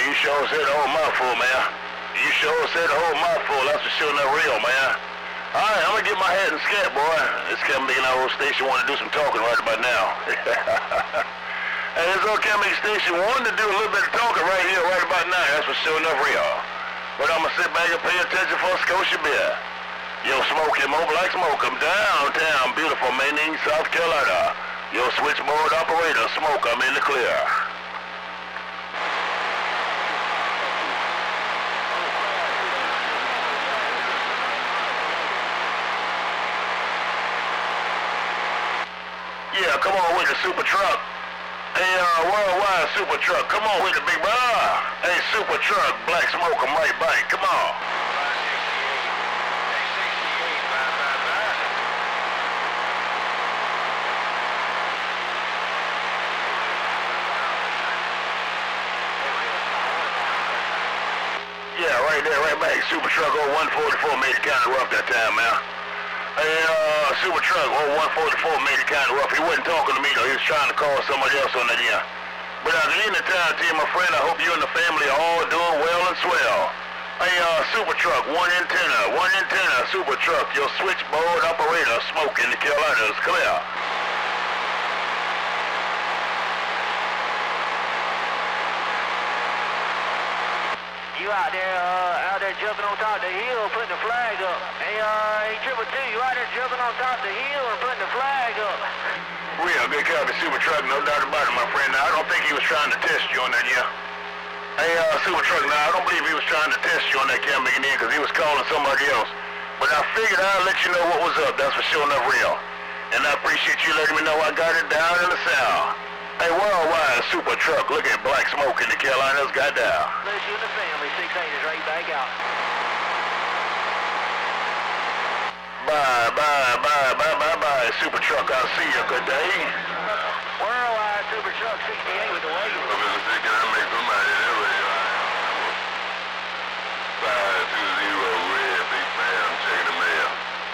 you sure said a whole mouthful, man. You sure said a whole mouthful. That's for sure not real, man. All right, I'm gonna get my head in scat, boy. This Kevin Bacon Old Station want to do some talking right about now. Hey, this old Kevin Bacon Station wanted to do a little bit of talking right here, right about now. That's for sure enough real. But I'm gonna sit back and pay attention for a Scotia beer. Yo, smoke him over like smoke. I'm downtown, beautiful Manning, South Carolina. Yo, switchboard operator, smoke. I'm in the clear. Yeah, come on with the super truck. Hey, worldwide super truck. Come on with the big brother. Hey, super truck, black smoke, I'm right back. Come on. Yeah, right there, right back. Super truck 0144 made it kind of rough that time, man. Hey, super truck 0144 made it kind of rough. He wasn't talking to me though. He was trying to call somebody else on that end. But at the end of time, to you, my friend, I hope you and the family are all doing well and swell. Hey, super truck, one antenna, super truck. Your switchboard operator, smoke in the Carolinas, clear. You out there jumping on top of the hill, putting the flag up. Hey, 222, you out there jumping on top of the hill and putting the flag up. Real good copy, super truck, no doubt about it, my friend. Now, I don't think he was trying to test you on that, yeah. Hey, super truck, now, I don't believe he was trying to test you on that Cam in because he was calling somebody else. But I figured I'd let you know what was up. That's for sure enough real. And I appreciate you letting me know I got it down in the south. Hey, worldwide super truck, look at black smoke in the Carolinas, got down. Bless you and the family, 6 is right back out. Bye, super truck, I'll see you, good day. Worldwide super truck, 68 with the wagon. Can I make somebody anyway? 520 red, big man, checking the mail.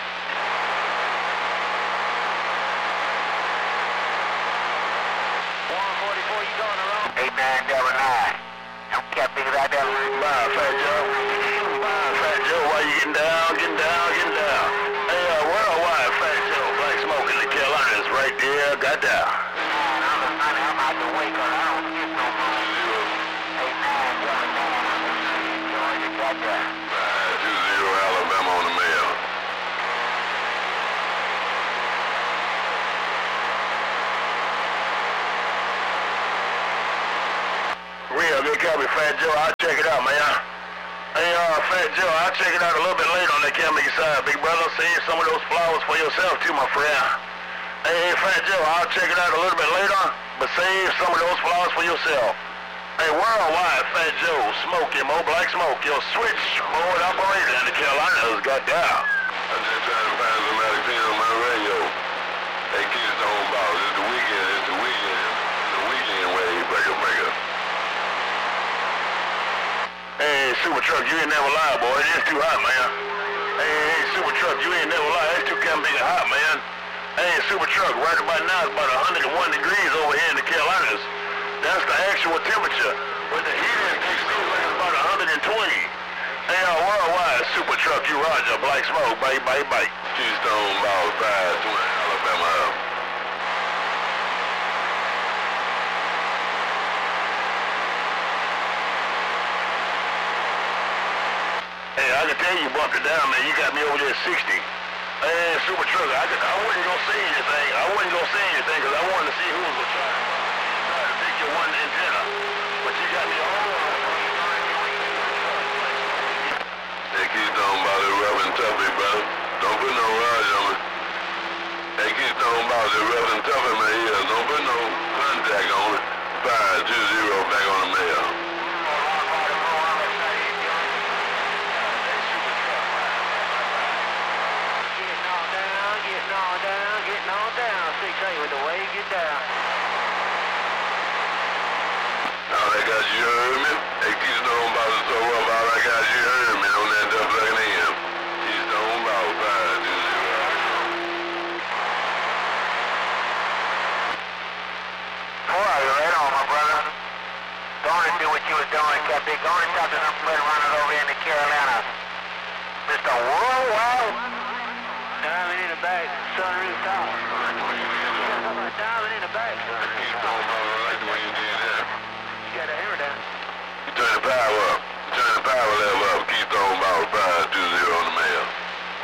Hey, 999. I'm Captain right there. Bye, Fat Joe. Bye, Fat Joe. Why you getting down? Hey, worldwide, Fat Joe. Black smoke in the Carolinas right there. Got down. I'm out the way, cause I don't get no more. Hey, 999. Georgia got down. 520 Alabama on the mail. Real good copy, Fat Joe. I'll check it out, man. Hey, Fat Joe, I'll check it out a little bit later on that Cammy side, big brother. Save some of those flowers for yourself, too, my friend. Hey, Fat Joe, I'll check it out a little bit later, but save some of those flowers for yourself. Hey, worldwide, Fat Joe, smoke him, old black smoke. Your switchboard operator in the Carolinas got down. I'm just trying to find somebody to on my radio. Hey, Keystone Boss, it's the weekend, wave, breaker. Hey, super truck, you ain't never lie, boy. It is too hot, man. Hey, super truck, you ain't never lie. It's too damn big and hot, man. Hey, super truck, right about now it's about 101 degrees over here in the Carolinas. That's the actual temperature. But the heat index is about 120. Hey, worldwide, super truck, you Roger, black smoke, bye. Keystone Boss, 520, Alabama. Hey, I can tell you bumped it down, man. You got me over there at 60. Hey, super truck, I wasn't gonna say anything. Because I wanted to see who was trying to pick your one antenna. But you got me all over. Hey, Keystone Boss, it's rough and tough, brother. Don't put no raj on me. Hey, Keystone Boss, it's rough and tough in my ear. Don't put no contact on it. 520 back on the mail. Getting on down, 6 with the wave, get down. All I got, you heard me? Hey, Keystone Boss is so rough, all I got, you heard me on that duck plugging in. Keystone Boss, 520. Boy, right on, my brother. Don't do what you was doing, got big only something I'm running over into Carolina. Mr. Worldwide. Diamond in the back, sunroof top. Diamond in the back, sunroof top. You got the hammer down. You turn the power